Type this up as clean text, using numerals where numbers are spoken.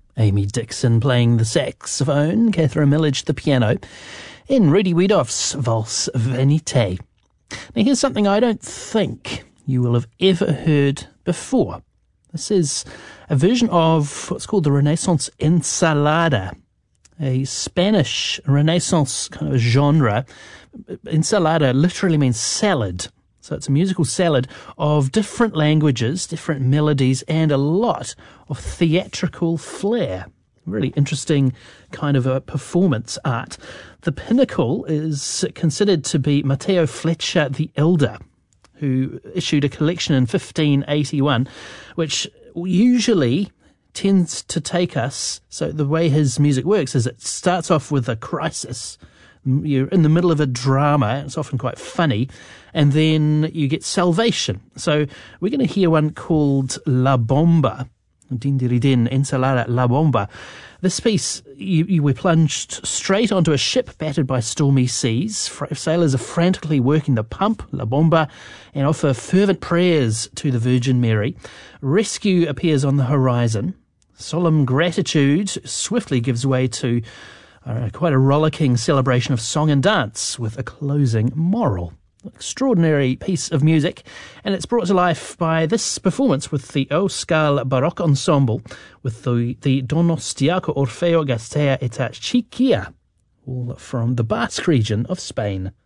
Amy Dixon playing the saxophone, Catherine Millage the piano, in Rudy Wiedoeff's Valse Vanité. Now here's something I don't think you will have ever heard before. This is a version of what's called the Renaissance Ensalada, a Spanish Renaissance kind of genre. Ensalada literally means salad. So it's a musical salad of different languages, different melodies, and a lot of theatrical flair. Really interesting kind of a performance art. The pinnacle is considered to be Matteo Fletcher the Elder, who issued a collection in 1581, which usually tends to take us, so the way his music works is it starts off with a crisis. You're in the middle of a drama, it's often quite funny, and then you get salvation. So we're going to hear one called La Bomba, Din Diri Din, Ensalada La Bomba. This piece, you were plunged straight onto a ship battered by stormy seas. Sailors are frantically working the pump, La Bomba, and offer fervent prayers to the Virgin Mary. Rescue appears on the horizon. Solemn gratitude swiftly gives way to quite a rollicking celebration of song and dance with a closing moral. Extraordinary piece of music, and it's brought to life by this performance with the Euskal Baroque Ensemble with the Donostiako Orfeo Gaztea eta Txikia, all from the Basque region of Spain.